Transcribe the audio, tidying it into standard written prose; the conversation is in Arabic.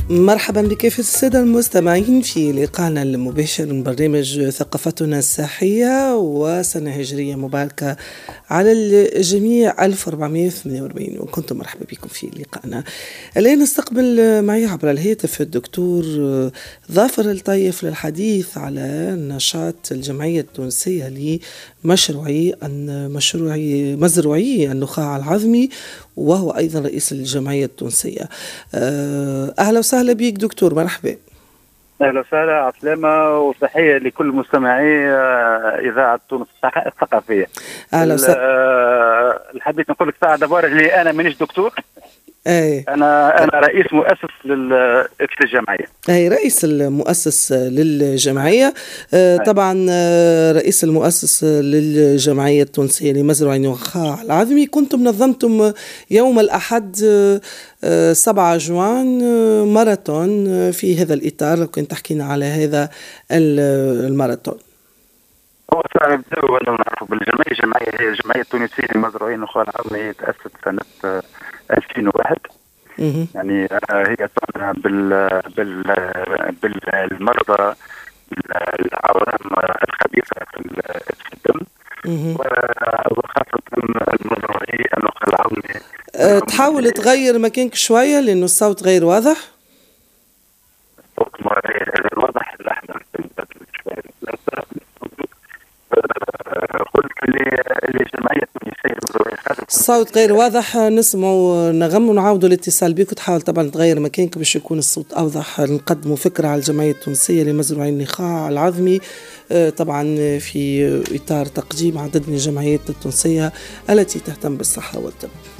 مرحبا بك في السادة المستمعين في لقائنا المباشر من برنامج ثقافتنا الصحية وسنة هجرية مباركة على الجميع 1448 وكنتم مرحبا بكم في لقائنا. الآن نستقبل معي عبر الهاتف الدكتور ظافر الطيف للحديث على نشاط الجمعية التونسية مزروعي النخاع العظمي، وهو أيضا رئيس الجمعية التونسية. أهلا وسهلا بك دكتور، مرحبا. أهلا وسهلا، عسلامة وتحية لكل مستمعي إذاعة تونس الثقافية. أهلا وسهلا. حبيت نقول لك ساعة دبار اللي أنا مانيش دكتور. أي. أنا رئيس مؤسس للجمعية. أي رئيس المؤسس للجمعية. طبعا رئيس المؤسس للجمعية التونسية لمزروعي النخاع العظمي. كنتم نظمتم يوم الأحد 7 جوان ماراثون في هذا الإطار، لو كنت تحكينا على هذا الماراثون. هو صعب ولا نعرفوا بالجمعية. الجمعية هي الجمعية التونسية لمزروعي النخاع العظمي، تأسست سنة 2001. يعني هي تعنى بالمرضى العوام الخبيثة في الدم، وخاصة المزروعي النخاع العظمي. تحاول تغير مكانك شوية لأنه الصوت غير واضح. الصوت غير واضح. الصوت غير واضح، نسمعوا نغم ونعاودوا الاتصال بك، وتحاول طبعا تغير مكانك باش يكون الصوت أوضح. نقدموا فكرة على الجمعية التونسية لمزروعي النخاع العظمي، طبعا في إطار تقديم عدد من الجمعيات التونسية التي تهتم بالصحة والطب.